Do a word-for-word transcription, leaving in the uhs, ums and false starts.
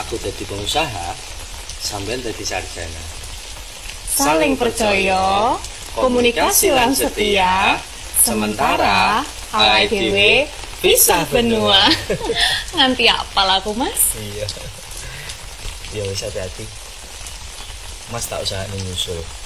aku jadi pengusaha, sampean jadi sarjana. Saling percaya, komunikasi lan setia, sementara awake dhewe pisah benua. Nganti apal aku, Mas? Iya. Ya wis hati-hati. Mas tak usah nyusul.